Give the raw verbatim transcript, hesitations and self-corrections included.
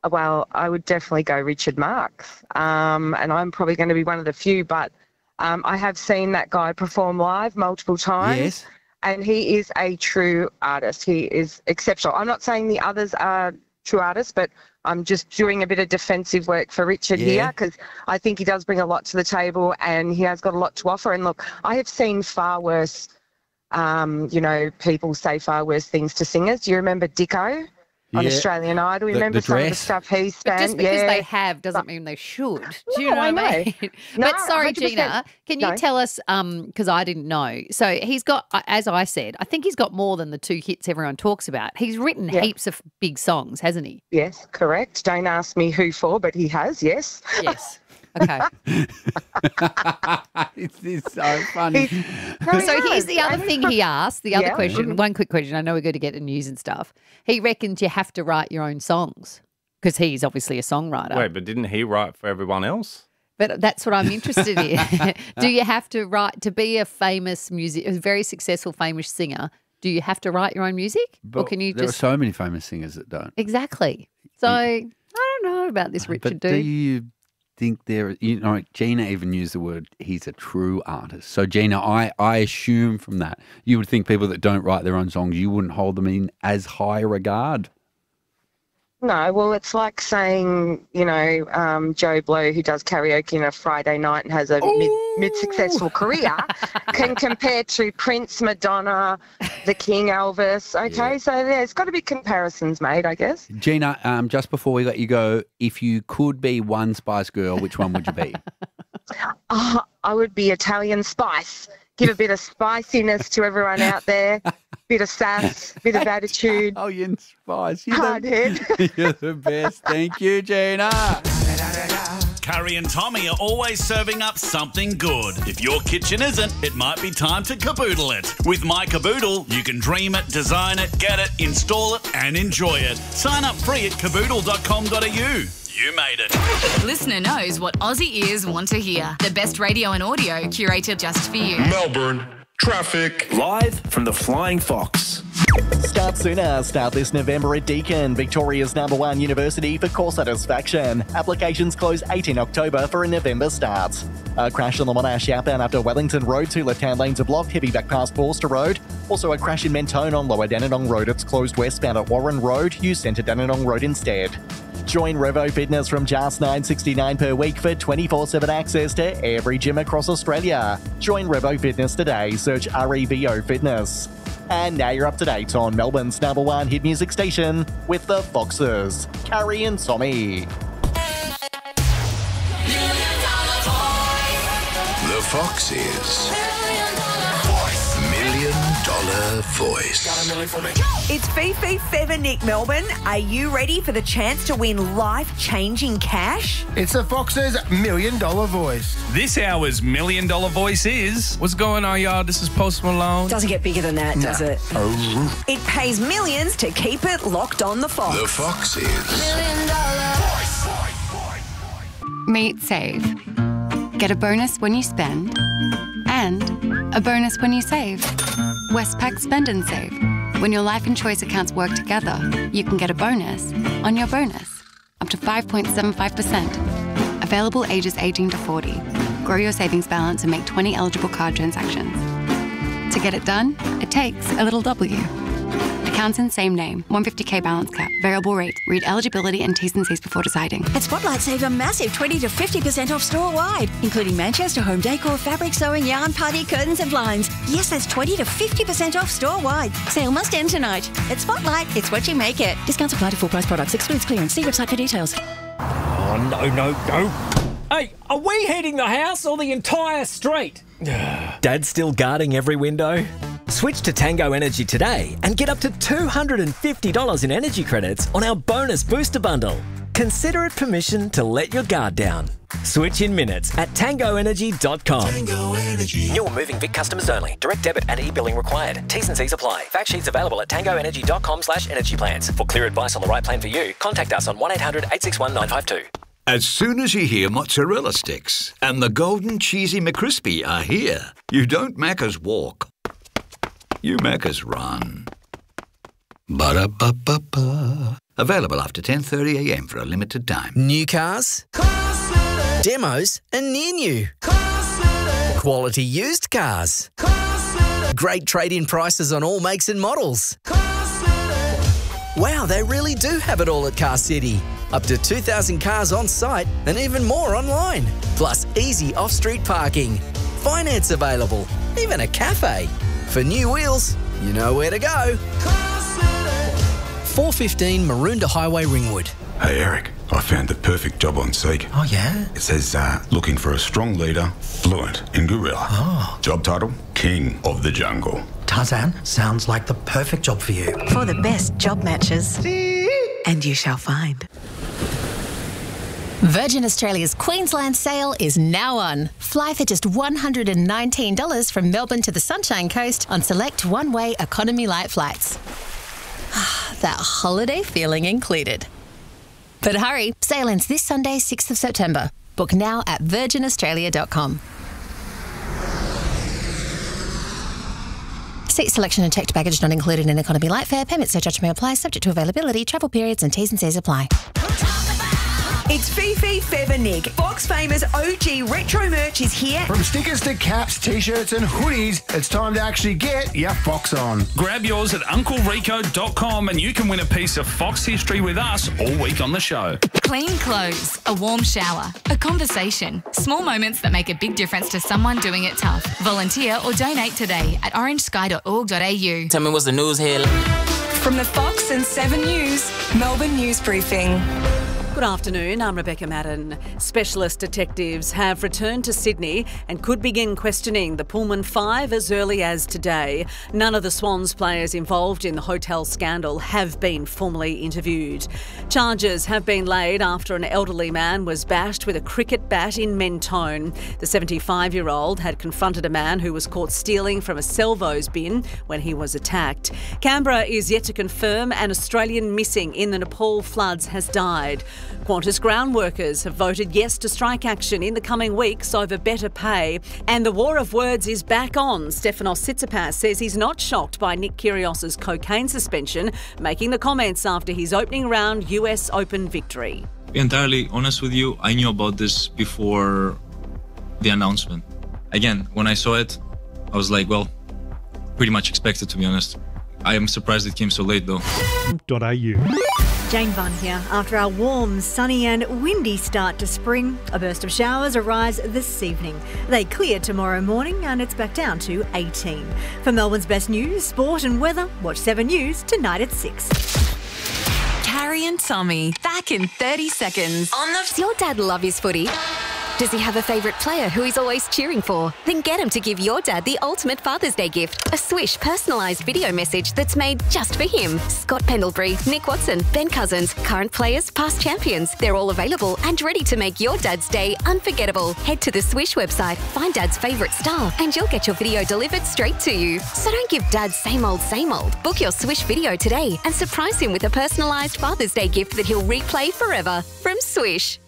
Well, I would definitely go Richard Marx. Um, and I'm probably going to be one of the few, but um, I have seen that guy perform live multiple times. Yes. And he is a true artist. He is exceptional. I'm not saying the others are true artists, but I'm just doing a bit of defensive work for Richard Yeah. here because I think he does bring a lot to the table and he has got a lot to offer. And look, I have seen far worse, um, you know, people say far worse things to singers. Do you remember Dicko on Yeah. Australian Idol? The- Remember the some of the dress. stuff he But spent? just because yeah. they have doesn't mean they should. Do you No, know I what I know. mean? No, but sorry, one hundred percent. Gina, can you No. tell us, because I didn't know. So he's got, uh, as I said, I think he's got more than the two hits everyone talks about. He's written Yeah. heaps of big songs, hasn't he? Yes, correct. Don't ask me who for, but he has, yes. Yes. Okay. It's, it's so funny. No, So he here's has. the other And thing he's he asked, the other Yeah. question, Mhm. one quick question. I know we're going to get to news and stuff. He reckons you have to write your own songs because he's obviously a songwriter. Wait, but didn't he write for everyone else? But that's what I'm interested in. Do you have to write, to be a famous music, a very successful famous singer, do you have to write your own music? or But can you there just... are so many famous singers that don't. Exactly. So I don't know about this Richard But do dude. you think there, you know, Gina even used the word, he's a true artist. So, Gina, I, I assume from that, you would think people that don't write their own songs, you wouldn't hold them in as high regard. No, well, it's like saying, you know, um, Joe Blow, who does karaoke on a Friday night and has a mid, mid-successful career, can compare to Prince, Madonna, the King, Elvis. Okay, Yeah. so there's got to be comparisons made, I guess. Gina, um, just before we let you go, if you could be one Spice Girl, which one would you be? Oh, I would be Italian Spice. Give a bit of spiciness to everyone out there, bit of sass, bit of attitude. Italian Spice. You're Hard head. the, you're the best. Thank you, Gina. Curry and Tommy are always serving up something good. If your kitchen isn't, it might be time to caboodle it. With My Caboodle, you can dream it, design it, get it, install it and enjoy it. Sign up free at caboodle dot com dot a u. You made it. Listener knows what Aussie ears want to hear. The best radio and audio curated just for you. Melbourne, traffic. Live from the Flying Fox. Start sooner. Start this November at Deakin, Victoria's number one university for course satisfaction. Applications close eighteenth October for a November start. A crash on the Monash outbound after Wellington Road. Two left-hand lanes are blocked. Heavy back past Forster Road. Also a crash in Mentone on Lower Dandenong Road. It's closed westbound at Warren Road. Use Centre Dandenong Road instead. Join Revo Fitness from just nine dollars sixty-nine per week for twenty-four seven access to every gym across Australia. Join Revo Fitness today. Search R E V O Fitness. And now you're up to date on Melbourne's number one hit music station with the Foxes, Carrie and Tommy. The Foxes. Million Dollar Voice. It's Fifi Feather Nick Melbourne. Are you ready for the chance to win life-changing cash? It's the Fox's Million Dollar Voice. This hour's Million Dollar Voice is... What's going on, y'all? This is Post Malone. Doesn't get bigger than that, does it? Oh. It pays millions to keep it locked on the Fox. The Foxes. Meet Save. Get a bonus when you spend and a bonus when you save. Westpac Spend and Save. When your life and choice accounts work together, you can get a bonus on your bonus, up to five point seven five percent. Available ages eighteen to forty. Grow your savings balance and make twenty eligible card transactions. To get it done, it takes a little W. Accounts in same name, one hundred fifty k balance cap, variable rate. Read eligibility and T's and C's before deciding. At Spotlight, save a massive twenty to fifty percent off store-wide, including Manchester home decor, fabric sewing, yarn, party, curtains and blinds. Yes, that's twenty to fifty percent off store-wide. Sale must end tonight. At Spotlight, it's what you make it. Discounts apply to full price products. Excludes clearance. See website for details. Oh, no, no, no. Hey, are we heating the house or the entire street? Dad's still guarding every window? Switch to Tango Energy today and get up to two hundred fifty dollars in energy credits on our bonus booster bundle. Consider it permission to let your guard down. Switch in minutes at tango energy dot com. Tango Energy. New or moving Vic customers only. Direct debit and e-billing required. T's and C's apply. Fact sheets available at tango energy dot com slash energy plans. For clear advice on the right plan for you, contact us on one eight hundred eight six one nine five two. As soon as you hear mozzarella sticks and the golden cheesy McCrispy are here, you don't Macca's walk. You Macca's run. Ba-da-ba-ba-ba. Available after ten thirty a m for a limited time. New cars, demos and near new. Quality used cars. Great trade-in prices on all makes and models. Wow, they really do have it all at Car City. Up to two thousand cars on site and even more online. Plus easy off-street parking. Finance available. Even a cafe. For new wheels, you know where to go. four fifteen Maroondah Highway, Ringwood. Hey Eric, I found the perfect job on Seek. Oh yeah? It says uh, looking for a strong leader, fluent in gorilla. Oh. Job title, King of the Jungle. Tarzan, sounds like the perfect job for you. For the best job matches. And you shall find. Virgin Australia's Queensland sale is now on. Fly for just one hundred nineteen dollars from Melbourne to the Sunshine Coast on select one-way economy light flights. That holiday feeling included. But hurry, sale ends this Sunday, sixth of September. Book now at virgin australia dot com. Seat selection and checked baggage not included in economy light fare. Payment surcharge may apply, subject to availability, travel periods and T's and C's apply. It's Fifi Fevernick. Fox Famous O G retro merch is here. From stickers to caps, t-shirts and hoodies, it's time to actually get your Fox on. Grab yours at uncle rico dot com and you can win a piece of Fox history with us all week on the show. Clean clothes, a warm shower, a conversation. Small moments that make a big difference to someone doing it tough. Volunteer or donate today at orange sky dot org dot a u. Tell me what's the news here. From the Fox and seven News, Melbourne News Briefing. Good afternoon, I'm Rebecca Madden. Specialist detectives have returned to Sydney and could begin questioning the Pullman Five as early as today. None of the Swans players involved in the hotel scandal have been formally interviewed. Charges have been laid after an elderly man was bashed with a cricket bat in Mentone. The seventy-five-year-old had confronted a man who was caught stealing from a Salvos bin when he was attacked. Canberra is yet to confirm an Australian missing in the Nepal floods has died. Qantas ground workers have voted yes to strike action in the coming weeks over better pay. And the war of words is back on. Stefanos Tsitsipas says he's not shocked by Nick Kyrgios's cocaine suspension, making the comments after his opening round U S Open victory. To be entirely honest with you, I knew about this before the announcement. Again, when I saw it, I was like, well, pretty much expected, to be honest. I am surprised it came so late though. .au. Jane Bunn here. After our warm, sunny and windy start to spring, a burst of showers arise this evening. They clear tomorrow morning and it's back down to eighteen. For Melbourne's best news, sport and weather, watch seven News tonight at six. Carrie and Tommy, back in thirty seconds. On the... Does your dad love his footy? Does he have a favourite player who he's always cheering for? Then get him to give your dad the ultimate Father's Day gift. A Swish personalised video message that's made just for him. Scott Pendlebury, Nick Watson, Ben Cousins, current players, past champions. They're all available and ready to make your dad's day unforgettable. Head to the Swish website, find dad's favourite star, and you'll get your video delivered straight to you. So don't give dad same old, same old. Book your Swish video today and surprise him with a personalised Father's Day gift that he'll replay forever. From Swish.